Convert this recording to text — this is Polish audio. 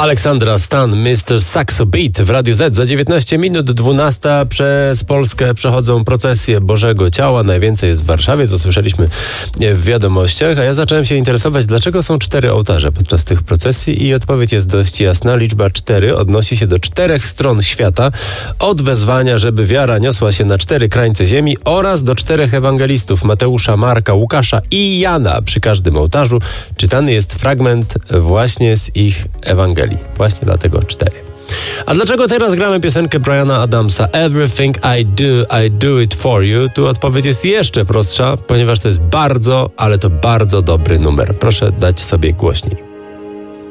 Alexandra Stan, Mr. Saxo Beat w Radiu Z. Za 19 minut 12 przez Polskę przechodzą procesje Bożego Ciała. Najwięcej jest w Warszawie, co słyszeliśmy w wiadomościach. A ja zacząłem się interesować, dlaczego są 4 ołtarze podczas tych procesji i odpowiedź jest dość jasna. Liczba 4 odnosi się do 4 stron świata. Od wezwania, żeby wiara niosła się na 4 krańce ziemi oraz do 4 ewangelistów Mateusza, Marka, Łukasza i Jana. Przy każdym ołtarzu czytany jest fragment właśnie z ich Ewangelii. Właśnie dlatego 4. A dlaczego teraz gramy piosenkę Briana Adamsa Everything I do it for you? Tu odpowiedź jest jeszcze prostsza, ponieważ to jest bardzo, ale to bardzo dobry numer. Proszę dać sobie głośniej.